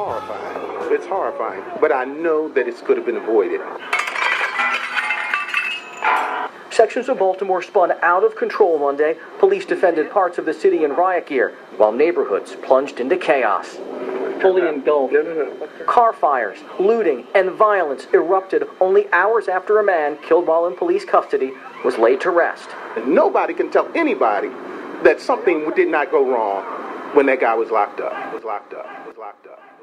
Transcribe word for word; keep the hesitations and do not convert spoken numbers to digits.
horrifying. It's horrifying. But I know that it could have been avoided. Sections of Baltimore spun out of control Monday. Police defended parts of the city in riot gear, while neighborhoods plunged into chaos. Fully engulfed. Car fires, looting, and violence erupted only hours after a man killed while in police custody was laid to rest. Nobody can tell anybody that something did not go wrong when that guy was locked up. Was locked up. Was locked up.